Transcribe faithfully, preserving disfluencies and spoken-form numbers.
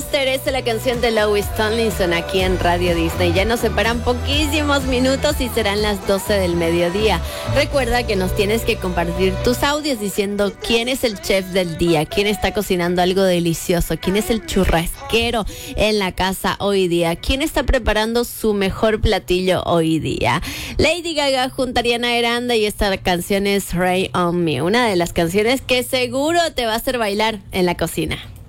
Monster es la canción de Louis Tomlinson aquí en Radio Disney. Ya nos separan poquísimos minutos y serán las doce del mediodía. Recuerda que nos tienes que compartir tus audios diciendo quién es el chef del día, quién está cocinando algo delicioso, quién es el churrasquero en la casa hoy día, quién está preparando su mejor platillo hoy día. Lady Gaga junto a Ariana Grande y esta canción es Rain on Me, una de las canciones que seguro te va a hacer bailar en la cocina.